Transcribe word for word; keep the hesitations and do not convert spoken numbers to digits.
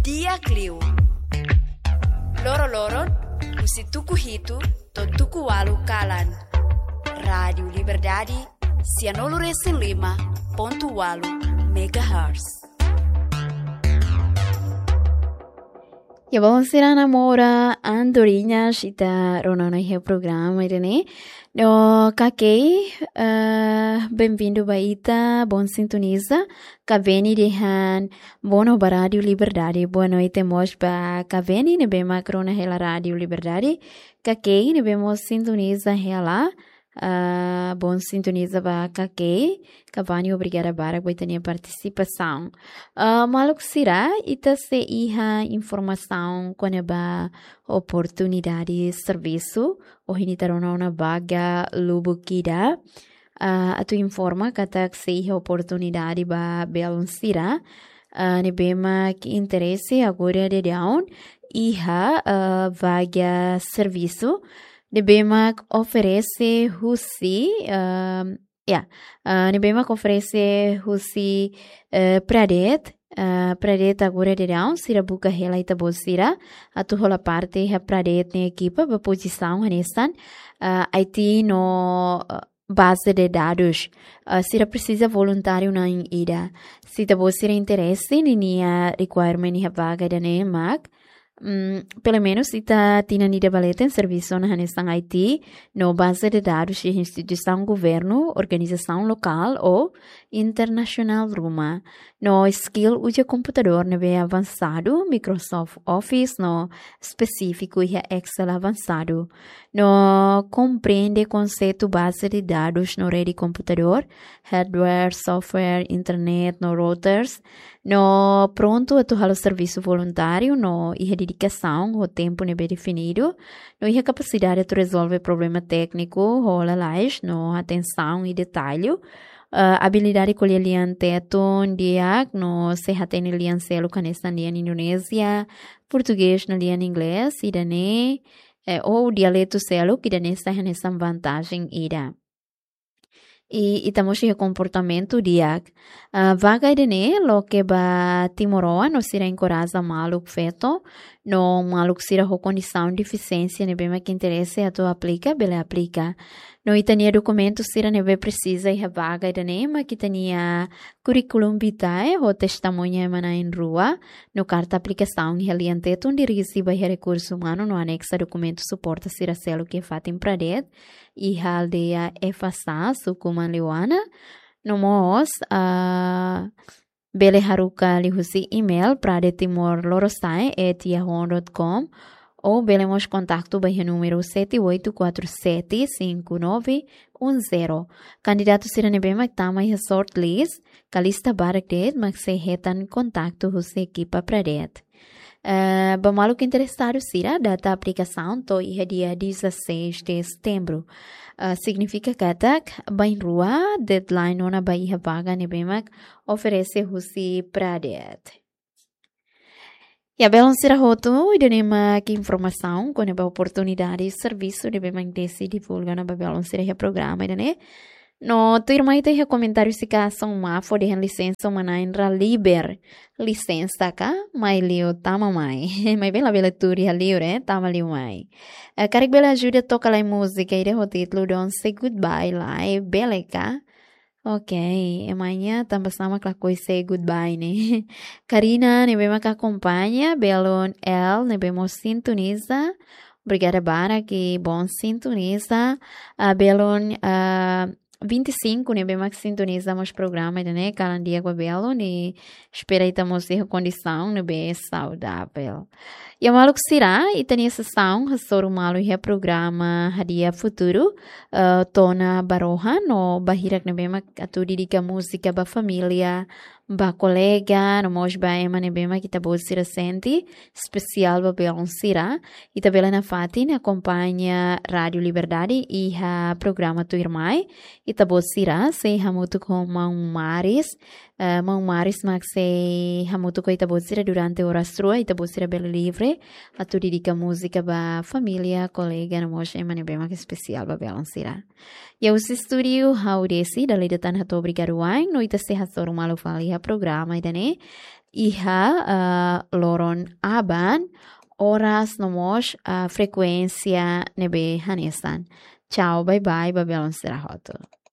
Dia Clio. Loro-loron, musi tuku hitu, to tuku walu kalan. Rádio Liberdade, cianolo recém lima, ponto walu, megahertz. Ya vamos a namora andorinha ita ronona o programa irene. No kakei, uh, bem-vindo baita, bom sintoniza. Kaveni dehan bono ba Rádio Liberdade. Boa noite mos ba Kaveni ne bema krona hela Rádio Liberdade. Kakei ne bemos sintoniza hela. Uh, bom sintoniza ba kakei. Kavani obrigada bara boitania participação. Uh, Maluk sira ita se iha informação quando ba oportunidade serviço o hinitarona una vaga lubukida. Uh, atu informa kata se iha oportunidade ba belon sira. Uh, ne bema que interesse agora de down iha uh, vaga serviço. Nebemak oferece husi, uh, yeah, uh, Nebemak oferece husi uh, pradet, uh, pradet agora de down, sira buka hela ita bolsira, atu hola parte ha pradet ne equipa ba posição hanesan, uh, Haiti no uh, base de dados, uh, sira precisa voluntário na ida, sita bolsira interesse ni a requirement ha vaga da ne mag. Mm, pelo menos ita tina nida baleta em serviço na Hanesang I T no base de dados de instituição governo, organização local ou internacional ruma. No skill uja computador neve avançado, Microsoft Office no específico e Excel avançado. No compreende conceito base de dados no rede computador, hardware, software, internet, no routers. No pronto a torrar o serviço voluntário, no e dedicação, o tempo nebe definido, no e a capacidade de resolver problema técnico, rola lais, no atenção e detalhe, uh, habilidade de colher lian teton, diag, no se hatene lian selo canesta lian Indonésia, português no lian inglês, idane, eh, ou dialeto selo, que dane está nessa vantagem ida. E estamos em comportamento diag. Uh, vaga idene lo que ba timoroa no sira encoraja maluk feto, no maluk sira ho condição de deficiência ne bema que interesse a tu aplica, bele aplica. No itania documento sira neve precisa e vaga idene ma que tenia curriculum vitae ho testemunha emana em rua, no carta aplicação e aliante tu de reciba e recurso humano no anexa documento suporta sira selo que fatim pradet e a aldeia efasa sukuman liwana no mos uh, bele haruka lihusi email pradetimor lorosai at yahoo dot com ou bele mos contato by número sete oito quatro sete cinco nove um zero. Candidato sira nebe magtama e sort list kalista barak mag se hetan contato husi equipa pradet. Uh, Bamalu que interessado sira data aplicação to ia dia dezesseis de setembro. Uh, significa que atak bain rua deadline ona baia vaga nebemak oferece husi pradet. Ya belon sira hoto e denema que informação com a oportunidade serviço nebemak desse divulga na belon sira programa né. No, tu irmã tem comentário se cá são má, for de licença uma inra liber licença cá, mas lio tama mai, mas bem lá bela turi ali, né? Tama lio mai. Carreg bela ajuda toca lá música e de o título don't say goodbye lá, é bela cá. Ok, amanhã também sama com a coisa say goodbye né. Karina, ne bema que acompanha, belon el, ne bemos sintoniza. Obrigada bara que bom sintoniza. A belon a vinte e cinco, né, bem mais sintonizamos o programa, né, cada dia com a belo, né, esperamos ter condição, né, bem saudável. E a malu que será, e tem essa sessão, a soro malu e o programa, a dia futuro, uh, tona baroha, no, bahira que, né, bem mais, a tu dedica música, ba família, ba colega, no mos ba ema, né, bem mais, que tá boa ser sente, especial ba belon será, e tá bela na fatin, acompanha Rádio Liberdade e a programa tu irmãe, e tá boa será, se hamuto com Mão Maris, uh, Mão Maris, mas se hamuto com ita boa será durante horas trua, ita boa será bela livre, a tu dedica música ba família, colega, no mos ema, né, bem mais especial ba belon será. E os estúdio hauresi, da lei de tan hato obrigado no ita se hasoro malu fali iha programa idane iha uh, loron aban horas nomos uh, frekuensia nebe hanestan. Ciao, bye bye, Babylon Serahoto.